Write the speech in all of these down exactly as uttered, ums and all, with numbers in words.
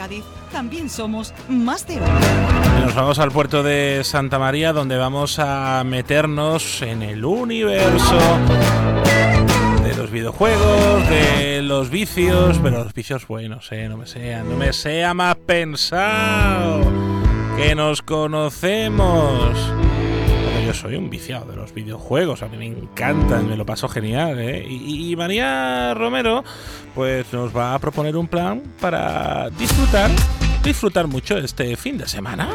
Cádiz, también somos más de uno. Nos vamos al puerto de Santa María, donde vamos a meternos en el universo de los videojuegos, de los vicios, pero los vicios buenos, eh, no me sea, no me sea más pensado, que nos conocemos. Porque yo soy un viciado de los videojuegos, a mí me encantan, me lo paso genial, eh. Y, y María Romero, pues nos va a proponer un plan para disfrutar, disfrutar mucho este fin de semana.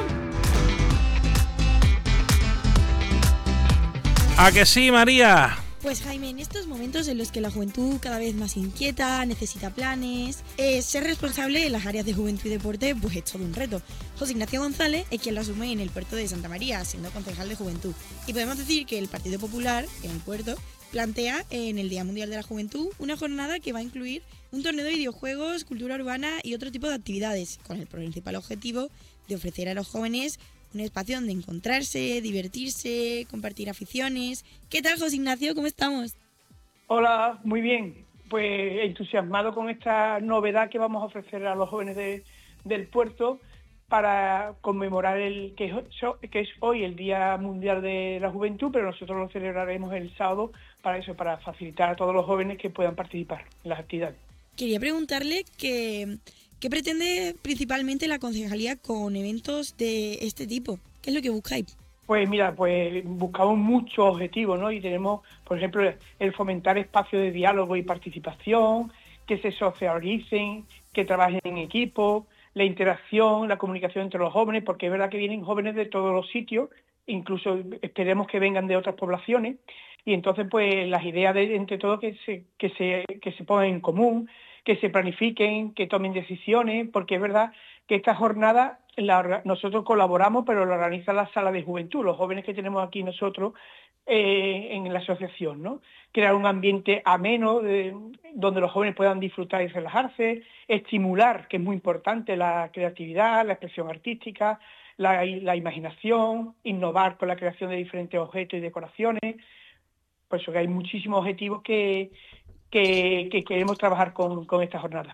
¿A que sí, María? Pues Jaime, en estos momentos en los que la juventud cada vez más inquieta, necesita planes, eh, ser responsable en las áreas de juventud y deporte pues es todo un reto. José Ignacio González es quien lo asume en el puerto de Santa María, siendo concejal de juventud. Y podemos decir que el Partido Popular, en el puerto, plantea en el Día Mundial de la Juventud una jornada que va a incluir un torneo de videojuegos, cultura urbana y otro tipo de actividades, con el principal objetivo de ofrecer a los jóvenes un espacio donde encontrarse, divertirse, compartir aficiones. ¿Qué tal, José Ignacio? ¿Cómo estamos? Hola, muy bien. Pues entusiasmado con esta novedad que vamos a ofrecer a los jóvenes de, del puerto para conmemorar el que es, que es hoy el Día Mundial de la Juventud, pero nosotros lo celebraremos el sábado para eso, para facilitar a todos los jóvenes que puedan participar en las actividades. Quería preguntarle que... ¿Qué pretende principalmente la concejalía con eventos de este tipo? ¿Qué es lo que buscáis? Pues mira, pues buscamos muchos objetivos, ¿no? Y tenemos, por ejemplo, el fomentar espacios de diálogo y participación, que se socialicen, que trabajen en equipo, la interacción, la comunicación entre los jóvenes, porque es verdad que vienen jóvenes de todos los sitios, incluso esperemos que vengan de otras poblaciones, y entonces pues las ideas de entre todos que se, que se, que se pongan en común, que se planifiquen, que tomen decisiones, porque es verdad que esta jornada la, nosotros colaboramos, pero la organiza la sala de juventud, los jóvenes que tenemos aquí nosotros eh, en la asociación, ¿no? Crear un ambiente ameno, de, donde los jóvenes puedan disfrutar y relajarse, estimular, que es muy importante, la creatividad, la expresión artística, la, la imaginación, innovar con la creación de diferentes objetos y decoraciones. Por eso que hay muchísimos objetivos que... Que, que queremos trabajar con, con esta jornada.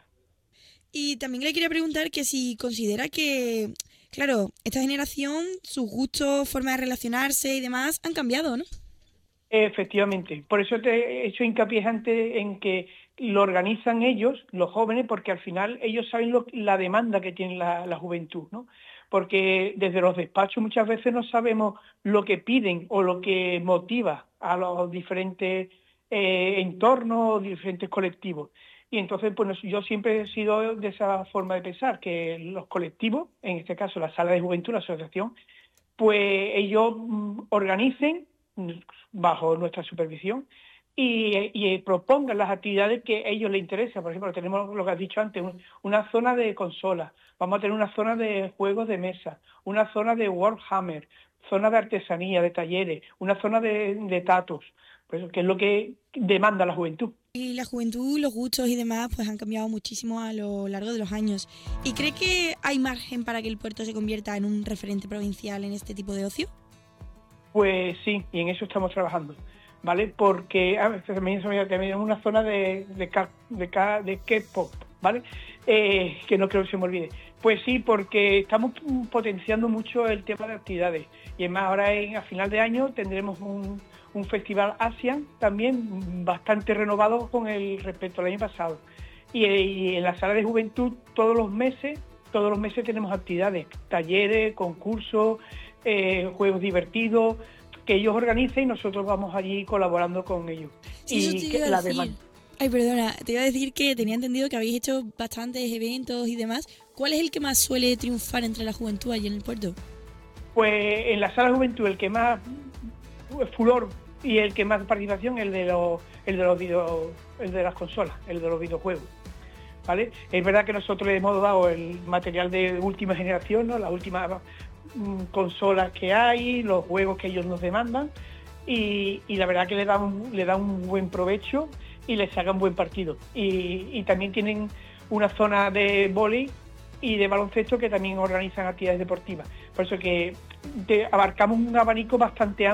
Y también le quería preguntar que si considera que, claro, esta generación, sus gustos, forma de relacionarse y demás han cambiado, ¿no? Efectivamente, por eso te he hecho hincapié antes en que lo organizan ellos, los jóvenes, porque al final ellos saben lo, la demanda que tiene la, la juventud, ¿no? Porque desde los despachos muchas veces no sabemos lo que piden o lo que motiva a los diferentes Eh, entornos, diferentes colectivos. Y entonces, pues yo siempre he sido de esa forma de pensar, que los colectivos, en este caso la sala de juventud, la asociación, pues ellos mm, organicen bajo nuestra supervisión y, y propongan las actividades que a ellos les interesan. Por ejemplo, tenemos lo que has dicho antes, una zona de consolas, vamos a tener una zona de juegos de mesa, una zona de Warhammer, zona de artesanía, de talleres, una zona de, de tatus, pues, que es lo que demanda la juventud. Y la juventud, los gustos y demás pues han cambiado muchísimo a lo largo de los años. ¿Y cree que hay margen para que el puerto se convierta en un referente provincial en este tipo de ocio? Pues sí, y en eso estamos trabajando, ¿vale? Porque a ver, también tenemos una zona de, de, de, de K-pop, ¿vale? Eh, que no creo que se me olvide. Pues sí, porque estamos potenciando mucho el tema de actividades. Y además ahora en, a final de año tendremos un, un festival ASEAN también bastante renovado con el respecto al año pasado. Y, y en la sala de juventud todos los meses, todos los meses tenemos actividades, talleres, concursos, eh, juegos divertidos, que ellos organicen y nosotros vamos allí colaborando con ellos. Sí, y eso te que iba a la decir. demanda. Ay, perdona, te iba a decir que tenía entendido que habéis hecho bastantes eventos y demás. ¿Cuál es el que más suele triunfar entre la juventud allí en el puerto? Pues en la sala de juventud el que más furor y el que más participación el de los el de los video, el de las consolas, el de los videojuegos, ¿vale? Es verdad que nosotros le hemos dado el material de última generación, ¿no? Las últimas mm, consolas que hay, los juegos que ellos nos demandan y, y la verdad que le da un, le da un buen provecho y les sacan buen partido. Y, y también tienen una zona de vóley y de baloncesto que también organizan actividades deportivas. Por eso que te, abarcamos un abanico bastante amplio